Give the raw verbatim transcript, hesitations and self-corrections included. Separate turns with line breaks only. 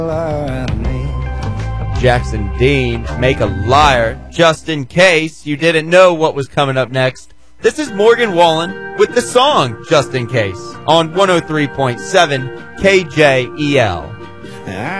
Jackson Dean, Make a Liar. Just in case you didn't know what was coming up next, this is Morgan Wallen with the song Just in Case on one oh three point seven K J E L.